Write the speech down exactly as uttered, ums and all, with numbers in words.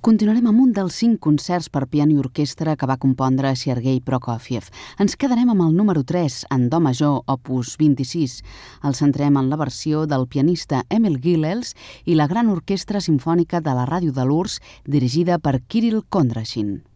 Continuarem amb un dels cinc concerts per piano i orquestra que va compondre Sergei Prokofiev. Ens quedarem amb el número tres, en do major, opus vint-i-sis. El centrem en la versió del pianista Emil Gilels i la gran orquestra simfònica de la ràdio de l'U R S S, dirigida per Kirill Kondrashin.